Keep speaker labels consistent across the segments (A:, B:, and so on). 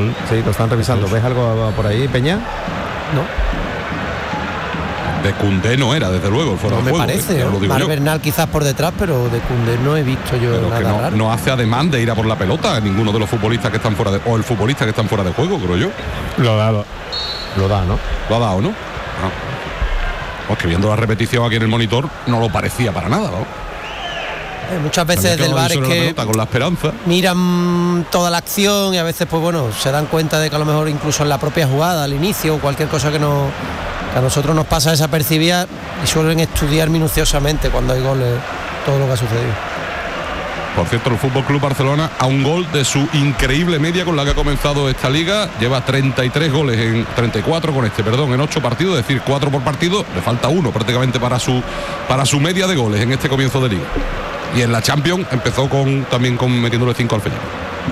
A: Sí, lo están revisando. ¿Ves algo por ahí, Peña?
B: No.
C: De Koundé no era, desde luego, el fuera
B: no
C: de juego.
B: Me parece, Mar Bernal quizás por detrás, pero de Koundé no he visto yo
C: pero
B: nada
C: que no,
B: raro.
C: No hace ademán de ir a por la pelota ninguno de los futbolistas que están fuera de, o el futbolista que están fuera de juego, creo yo.
A: Lo da, ¿no?
C: Lo ha dado, ¿no? Pues que viendo la repetición aquí en el monitor no lo parecía para nada, ¿no?
B: Muchas veces del VAR es que
C: con la esperanza
B: miran toda la acción y a veces pues bueno, se dan cuenta de que a lo mejor incluso en la propia jugada, al inicio o cualquier cosa que a nosotros nos pasa desapercibida y suelen estudiar minuciosamente cuando hay goles todo lo que ha sucedido.
C: Por cierto, el Fútbol Club Barcelona a un gol de su increíble media con la que ha comenzado esta liga, lleva 33 goles en 34 en 8 partidos, es decir, 4 por partido, le falta 1 prácticamente para su media de goles en este comienzo de liga. Y en la Champions empezó también metiéndole 5 al final.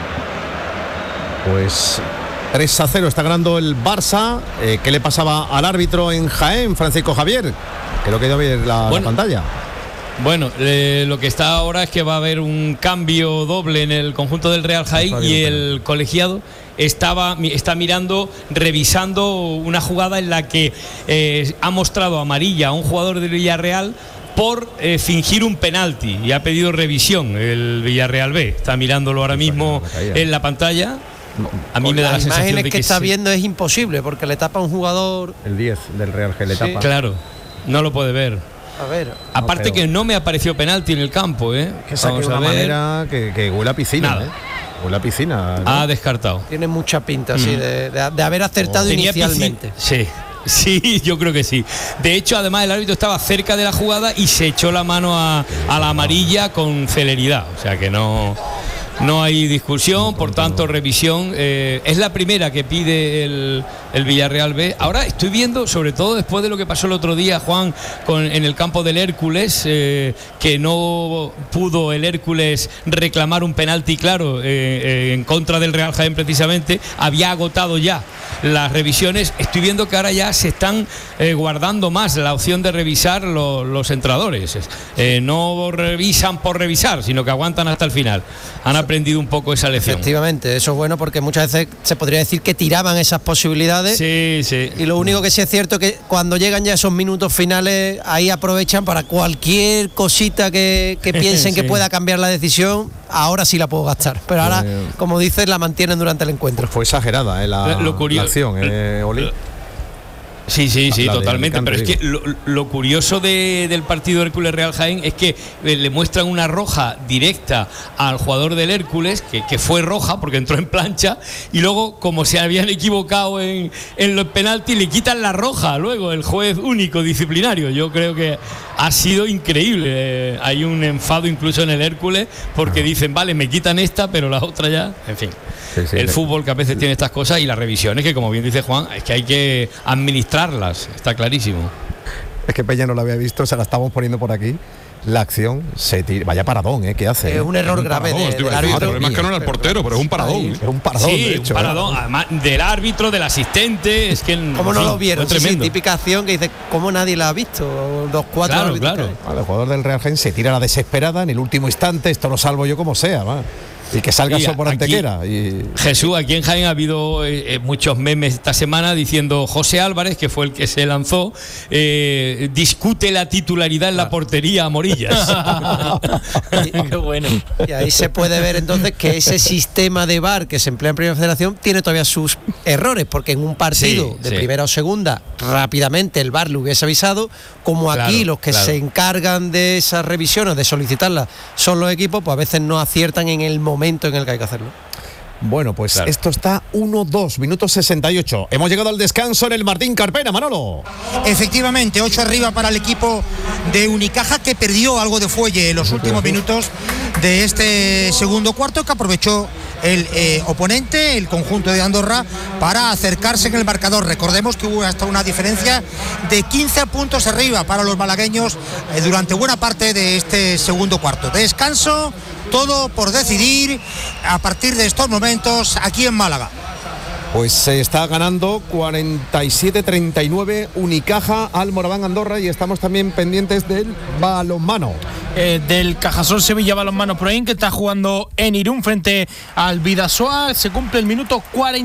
A: Pues 3-0 está ganando el Barça. ¿Qué le pasaba al árbitro en Jaén, Francisco Javier? Creo que ya ve la pantalla.
D: Bueno, lo que está ahora es que va a haber un cambio doble en el conjunto del Real Jaén y el colegiado está mirando, revisando una jugada en la que ha mostrado amarilla a un jugador del Villarreal por fingir un penalti y ha pedido revisión el Villarreal B. Está mirándolo ahora mismo en la pantalla. A mí me da la sensación de que
B: está viendo es imposible porque le tapa a un jugador.
A: El 10 del Real G le tapa.
D: Claro, no lo puede ver.
B: A ver.
D: Aparte que no me apareció penalti en el campo,
A: Que saque de una manera que huele a piscina.
D: Nada.
A: Huele a piscina, ¿no?
D: Ha descartado.
B: Tiene mucha pinta, sí, de haber acertado inicialmente.
D: Sí, yo creo que sí. De hecho, además el árbitro estaba cerca de la jugada y se echó la mano a la amarilla con celeridad. O sea que no hay discusión, por tanto revisión. Es la primera que pide el Villarreal B. Ahora estoy viendo, sobre todo después de lo que pasó el otro día, Juan, en el campo del Hércules, que no pudo el Hércules reclamar un penalti claro en contra del Real Jaén precisamente, había agotado ya las revisiones. Estoy viendo que ahora ya se están guardando más la opción de revisar los entrenadores. No revisan por revisar, sino que aguantan hasta el final. Han aprendido un poco esa lección.
B: Efectivamente, eso es bueno porque muchas veces se podría decir que tiraban esas posibilidades.
D: Sí, sí.
B: Y lo único que sí es cierto es que cuando llegan ya esos minutos finales, ahí aprovechan para cualquier cosita que piensen que pueda cambiar la decisión. Ahora sí la puedo gastar, pero ahora, como dices, la mantienen durante el encuentro.
A: Fue exagerada la acción, Oli.
D: Sí, totalmente. Pero es que lo curioso del partido Hércules Real Jaén es que le muestran una roja directa al jugador del Hércules, que fue roja porque entró en plancha, y luego, como se habían equivocado en los penaltis, le quitan la roja luego el juez único disciplinario. Yo creo que ha sido increíble. Hay un enfado incluso en el Hércules porque dicen, vale, me quitan esta, pero la otra ya, en fin. El fútbol que a veces tiene estas cosas, y las revisiones que, como bien dice Juan, es que hay que administrarlas, está clarísimo.
A: Es que Peña no la había visto, se la estamos poniendo por aquí. La acción se tira, vaya paradón, ¿qué hace?
B: Es un error grave del árbitro.
C: El problema es que no era el portero, pero es un paradón.
A: Es un paradón,
D: sí,
A: de hecho.
D: Un paradón, además del árbitro, del asistente, es que...
B: ¿Cómo no lo vieron? Sí, típica acción que dice, ¿cómo nadie la ha visto? 2-4
D: Claro.
A: El jugador del Real Jaén se tira a la desesperada en el último instante, esto lo salvo yo como sea, va. Y que salga por Antequera.
D: Jesús, aquí en Jaén ha habido muchos memes esta semana diciendo José Álvarez, que fue el que se lanzó, discute la titularidad en la portería a Morillas.
B: Qué bueno. Y ahí se puede ver entonces que ese sistema de VAR que se emplea en Primera Federación tiene todavía sus errores, porque en un partido de primera o segunda rápidamente el VAR le hubiese avisado, como aquí los que se encargan de esas revisiones, de solicitarlas, son los equipos, pues a veces no aciertan en el momento en el que hay que hacerlo.
A: Bueno, pues esto está 1-2, minutos 68. Hemos llegado al descanso en el Martín Carpena, Manolo.
E: Efectivamente, 8 arriba para el equipo de Unicaja, que perdió algo de fuelle en los últimos minutos de este segundo cuarto, que aprovechó el oponente, el conjunto de Andorra, para acercarse en el marcador. Recordemos que hubo hasta una diferencia de 15 puntos arriba para los malagueños durante buena parte de este segundo cuarto. Descanso, todo por decidir a partir de estos momentos aquí en Málaga.
A: Pues se está ganando 47-39 Unicaja al Moraván Andorra, y estamos también pendientes del balonmano.
F: Del Cajasol Sevilla Balonmano Proin, que está jugando en Irún frente al Bidasoa. Se cumple el minuto 40.